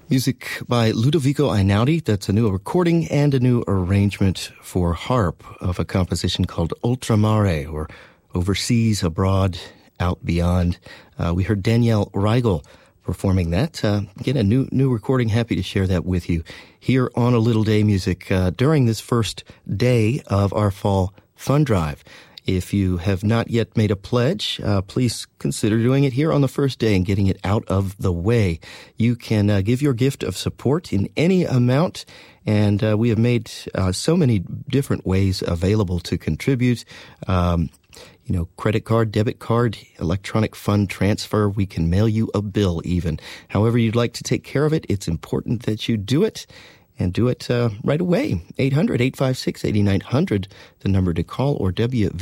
Music by Ludovico Einaudi. That's a new recording and a new arrangement for harp of a composition called Ultramare, or Overseas, Abroad, Out Beyond. We heard Danielle Reigel performing that. Again, a new recording. Happy to share that with you here on A Little Day Music during this first day of our fall fund drive. If you have not yet made a pledge, please consider doing it here on the first day and getting it out of the way. You can give your gift of support in any amount, and we have made so many different ways available to contribute. Credit card, debit card, electronic fund transfer. We can mail you a bill even. However you'd like to take care of it, it's important that you do it. And do it right away. 800-856-8900, the number to call, or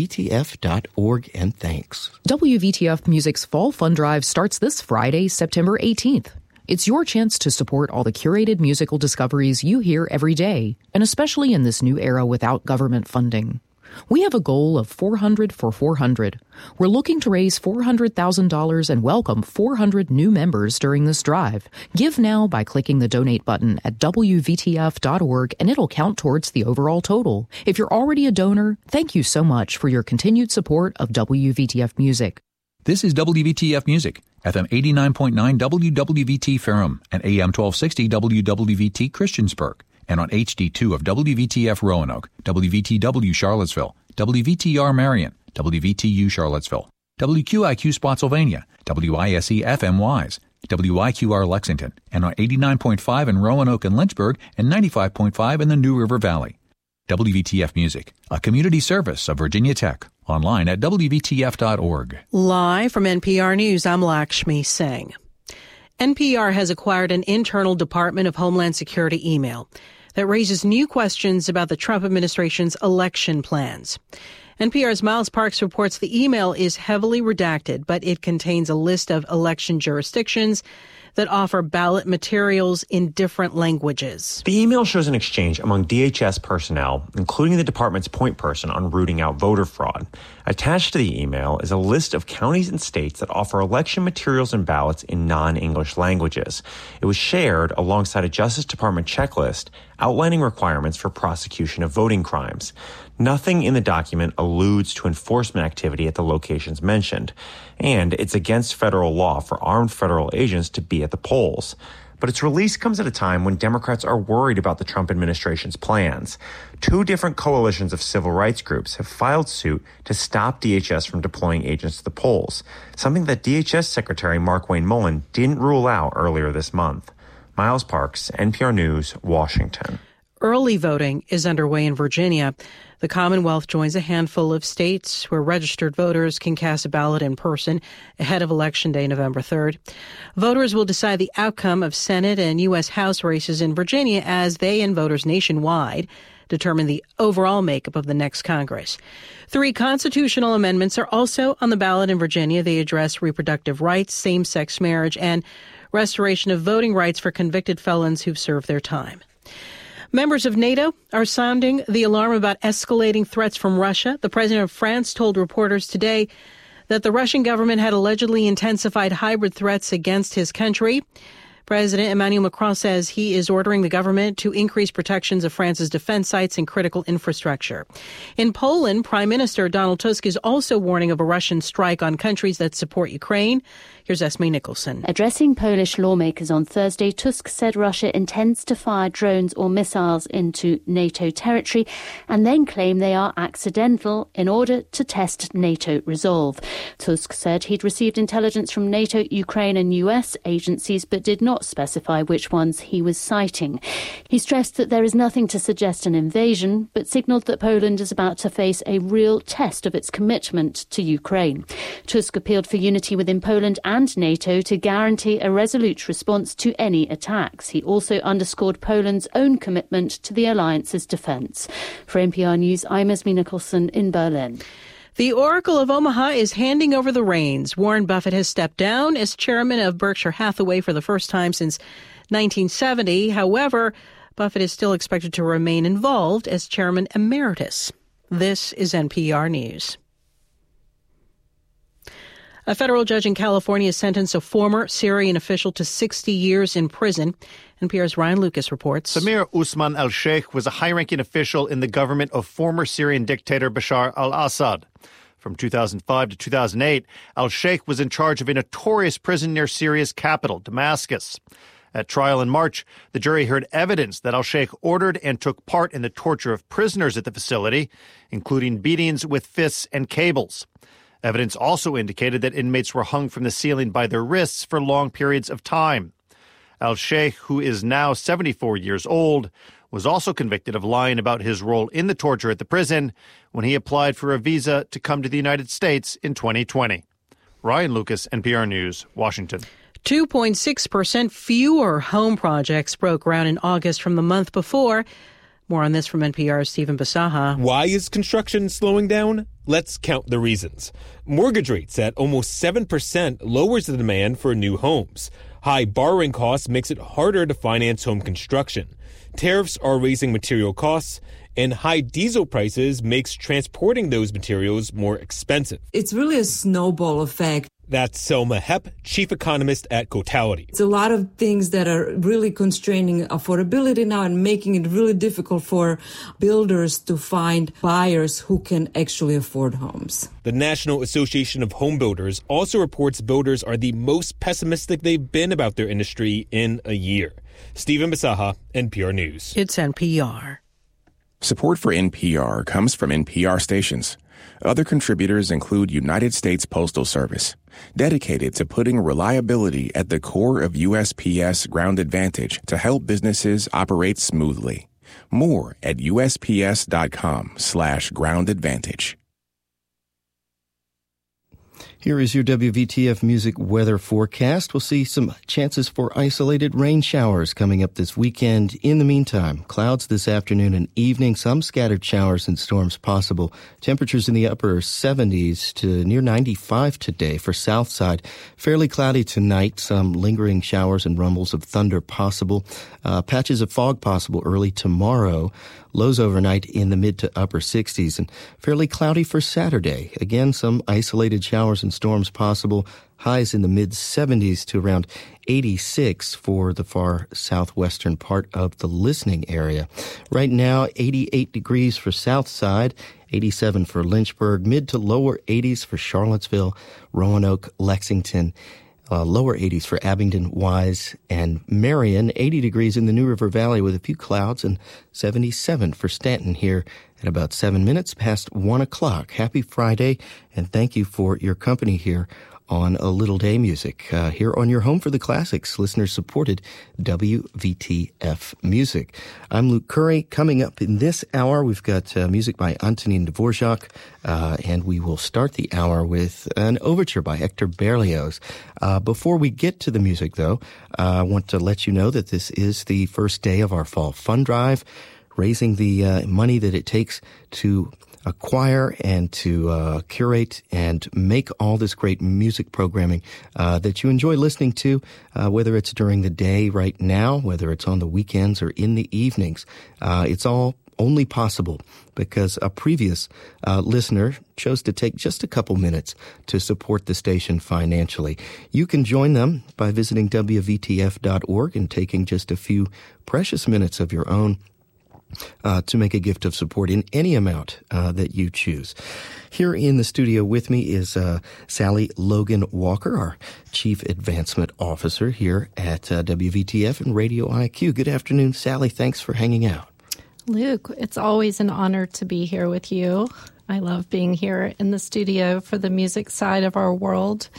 WVTF.org. And thanks. WVTF Music's Fall Fund Drive starts this Friday, September 18th. It's your chance to support all the curated musical discoveries you hear every day, and especially in this new era without government funding. We have a goal of 400 for 400. We're looking to raise $400,000 and welcome 400 new members during this drive. Give now by clicking the donate button at WVTF.org, and it'll count towards the overall total. If you're already a donor, thank you so much for your continued support of WVTF Music. This is WVTF Music, FM 89.9 WWVT Ferrum and AM 1260 WWVT Christiansburg, and on HD2 of WVTF Roanoke, WVTW Charlottesville, WVTR Marion, WVTU Charlottesville, WQIQ Spotsylvania, WISE FM Wise, WIQR Lexington, and on 89.5 in Roanoke and Lynchburg, and 95.5 in the New River Valley. WVTF Music, a community service of Virginia Tech, online at WVTF.org. Live from NPR News, I'm Lakshmi Singh. NPR has acquired an internal Department of Homeland Security email that raises new questions about the Trump administration's election plans. NPR's Miles Parks reports the email is heavily redacted, but it contains a list of election jurisdictions that offer ballot materials in different languages. The email shows an exchange among DHS personnel, including the department's point person on rooting out voter fraud. Attached to the email is a list of counties and states that offer election materials and ballots in non-English languages. It was shared alongside a Justice Department checklist outlining requirements for prosecution of voting crimes. Nothing in the document alludes to enforcement activity at the locations mentioned, and it's against federal law for armed federal agents to be at the polls. But its release comes at a time when Democrats are worried about the Trump administration's plans. Two different coalitions of civil rights groups have filed suit to stop DHS from deploying agents to the polls, something that DHS Secretary Markwayne Mullin didn't rule out earlier this month. Miles Parks, NPR News, Washington. Early voting is underway in Virginia. The Commonwealth joins a handful of states where registered voters can cast a ballot in person ahead of Election Day, November 3rd. Voters will decide the outcome of Senate and U.S. House races in Virginia as they and voters nationwide determine the overall makeup of the next Congress. 3 constitutional amendments are also on the ballot in Virginia. They address reproductive rights, same-sex marriage, and restoration of voting rights for convicted felons who've served their time. Members of NATO are sounding the alarm about escalating threats from Russia. The president of France told reporters today that the Russian government had allegedly intensified hybrid threats against his country. President Emmanuel Macron says he is ordering the government to increase protections of France's defense sites and critical infrastructure. In Poland, Prime Minister Donald Tusk is also warning of a Russian strike on countries that support Ukraine. Here's Esme Nicholson. Addressing Polish lawmakers on Thursday, Tusk said Russia intends to fire drones or missiles into NATO territory and then claim they are accidental in order to test NATO resolve. Tusk said he'd received intelligence from NATO, Ukraine and US agencies, but did not specify which ones he was citing. He stressed that there is nothing to suggest an invasion, but signalled that Poland is about to face a real test of its commitment to Ukraine. Tusk appealed for unity within Poland and NATO to guarantee a resolute response to any attacks. He also underscored Poland's own commitment to the alliance's defence. For NPR News, I'm Esme Nicholson in Berlin. The Oracle of Omaha is handing over the reins. Warren Buffett has stepped down as chairman of Berkshire Hathaway for the first time since 1970. However, Buffett is still expected to remain involved as chairman emeritus. This is NPR News. A federal judge in California sentenced a former Syrian official to 60 years in prison. NPR's Ryan Lucas reports. Samir Usman al-Sheikh was a high-ranking official in the government of former Syrian dictator Bashar al-Assad. From 2005 to 2008, al-Sheikh was in charge of a notorious prison near Syria's capital, Damascus. At trial in March, the jury heard evidence that al-Sheikh ordered and took part in the torture of prisoners at the facility, including beatings with fists and cables. Evidence also indicated that inmates were hung from the ceiling by their wrists for long periods of time. Al-Sheikh, who is now 74 years old, was also convicted of lying about his role in the torture at the prison when he applied for a visa to come to the United States in 2020. Ryan Lucas, NPR News, Washington. 2.6% fewer home projects broke ground in August from the month before. More on this from NPR's Stephen Basaha. Why is construction slowing down? Let's count the reasons. Mortgage rates at almost 7% lowers the demand for new homes. High borrowing costs makes it harder to finance home construction. Tariffs are raising material costs, and high diesel prices makes transporting those materials more expensive. It's really a snowball effect. That's Selma Hepp, chief economist at Cotality. It's a lot of things that are really constraining affordability now and making it really difficult for builders to find buyers who can actually afford homes. The National Association of Home Builders also reports builders are the most pessimistic they've been about their industry in a year. Stephen Basaha, NPR News. It's NPR. Support for NPR comes from NPR stations. Other contributors include United States Postal Service, dedicated to putting reliability at the core of USPS Ground Advantage to help businesses operate smoothly. More at USPS.com/Ground Advantage. Here is your WVTF Music weather forecast. We'll see some chances for isolated rain showers coming up this weekend. In the meantime, clouds this afternoon and evening, some scattered showers and storms possible. Temperatures in the upper 70s to near 95 today for south side. Fairly cloudy tonight, some lingering showers and rumbles of thunder possible. Patches of fog possible early tomorrow. Lows overnight in the mid to upper 60s and fairly cloudy for Saturday. Again, some isolated showers and storms possible. Highs in the mid 70s to around 86 for the far southwestern part of the listening area. Right now, 88 degrees for south side, 87 for Lynchburg, mid to lower 80s for Charlottesville, Roanoke, Lexington. Lower 80s for Abingdon, Wise, and Marion. 80 degrees in the New River Valley with a few clouds, and 77 for Stanton here at about 7 minutes past 1 o'clock. Happy Friday, and thank you for your company here on A Little Day Music. Here on your home for the classics, listener-supported WVTF Music. I'm Luke Curry. Coming up in this hour, we've got music by Antonin Dvorak, and we will start the hour with an overture by Hector Berlioz. Before we get to the music, though, I want to let you know that this is the first day of our Fall Fund Drive, raising the money that it takes to acquire and to curate and make all this great music programming that you enjoy listening to, whether it's during the day right now, whether it's on the weekends or in the evenings. It's all only possible because a previous listener chose to take just a couple minutes to support the station financially. You can join them by visiting WVTF.org and taking just a few precious minutes of your own to make a gift of support in any amount that you choose. Here in the studio with me is Sally Logan Walker, our Chief Advancement Officer here at WVTF and Radio IQ. Good afternoon, Sally. Thanks for hanging out. Luke, it's always an honor to be here with you. I love being here in the studio for the music side of our world.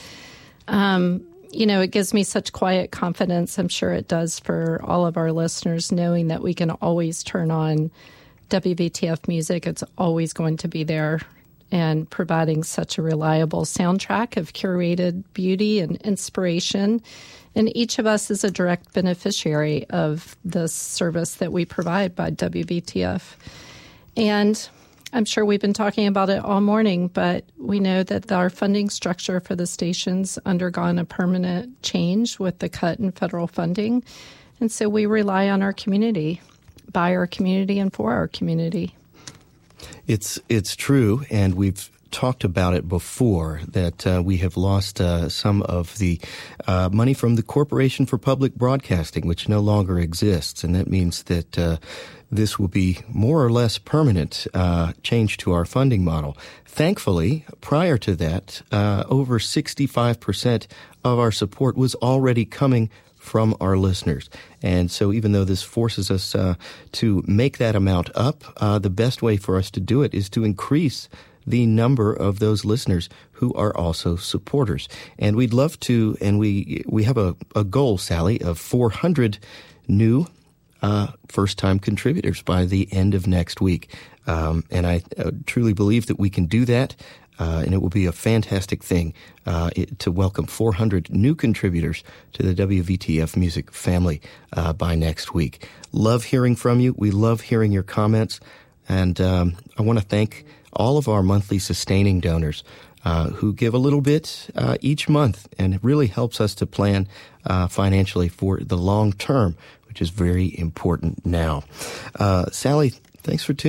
It gives me such quiet confidence. I'm sure it does for all of our listeners, knowing that we can always turn on WVTF music. It's always going to be there and providing such a reliable soundtrack of curated beauty and inspiration. And each of us is a direct beneficiary of the service that we provide by WVTF. And I'm sure we've been talking about it all morning, but we know that our funding structure for the station's undergone a permanent change with the cut in federal funding. And so we rely on our community, by our community and for our community. It's true, and we've talked about it before, that we have lost some of the money from the Corporation for Public Broadcasting, which no longer exists. And that means that this will be more or less permanent change to our funding model. Thankfully, prior to that, over 65% of our support was already coming from our listeners. And so even though this forces us to make that amount up, the best way for us to do it is to increase the number of those listeners who are also supporters. And we'd love to, and we have a goal, Sally, of 400 new first-time contributors by the end of next week. And I truly believe that we can do that. And it will be a fantastic thing to welcome 400 new contributors to the WVTF Music family by next week. Love hearing from you. We love hearing your comments. And I want to thank all of our monthly sustaining donors who give a little bit each month. And it really helps us to plan financially for the long term, which is very important now. Sally, thanks for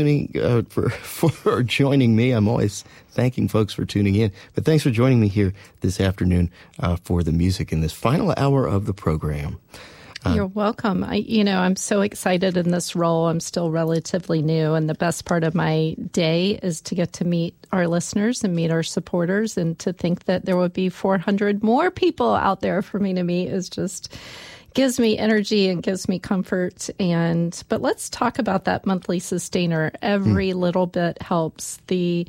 for joining me. I'm always thanking folks for tuning in, but thanks for joining me here this afternoon for the music in this final hour of the program. You're welcome. I'm so excited in this role. I'm still relatively new, and the best part of my day is to get to meet our listeners and meet our supporters, and to think that there would be 400 more people out there for me to meet is just gives me energy and gives me comfort. But let's talk about that monthly sustainer. Every little bit helps. The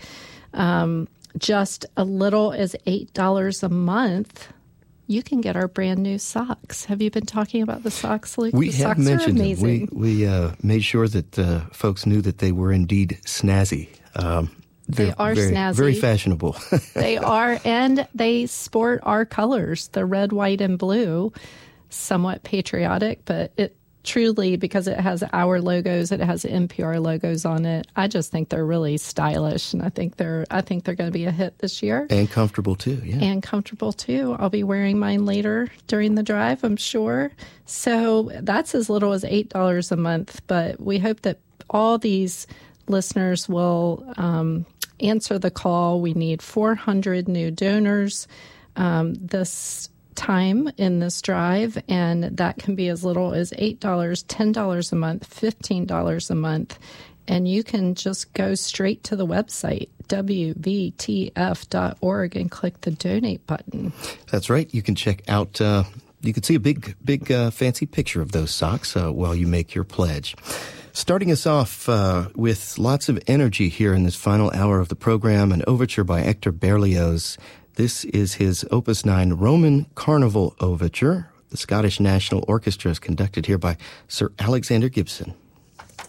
just a little as $8 a month, you can get our brand new socks. Have you been talking about the socks, Luke? We the have socks mentioned are amazing. them. We made sure that folks knew that they were indeed snazzy. They are very, snazzy. Very fashionable. They are, and they sport our colors, the red, white, and blue. Somewhat patriotic, but it truly, because it has our logos, it has NPR logos on it. I just think they're really stylish, and I think they're going to be a hit this year. And comfortable too, yeah. And comfortable too. I'll be wearing mine later during the drive, I'm sure. So that's as little as $8 a month, but we hope that all these listeners will answer the call. We need 400 new donors this time in this drive, and that can be as little as $8, $10 a month, $15 a month, and you can just go straight to the website wvtf.org and click the donate button. That's right. You can check out you can see a big fancy picture of those socks while you make your pledge. Starting us off with lots of energy here in this final hour of the program, an overture by Hector Berlioz. This is his Opus 9 Roman Carnival Overture. The Scottish National Orchestra is conducted here by Sir Alexander Gibson.